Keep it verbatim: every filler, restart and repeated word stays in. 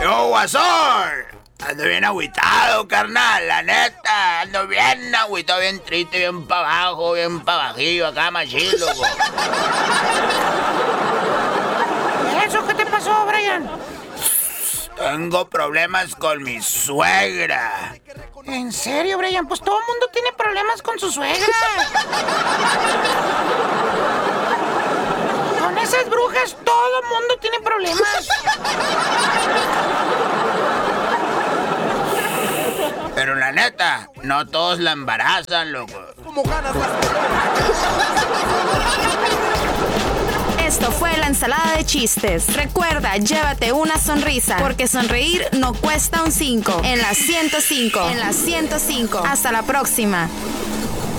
Yo, guasón. Ando bien agüitado, carnal, la neta. Ando bien agüitado, bien triste, bien para abajo, bien para bajillo, acá machín, loco. ¿Eso qué te pasó, Brian? Tengo problemas con mi suegra. ¿En serio, Brian? Pues todo el mundo tiene problemas con su suegra. Con esas brujas todo el mundo tiene problemas. Pero la neta, no todos la embarazan, loco. ¿Cómo ganas las... Esto fue la ensalada de chistes. Recuerda, llévate una sonrisa, porque sonreír no cuesta un cinco. En la ciento cinco. En la ciento cinco. Hasta la próxima.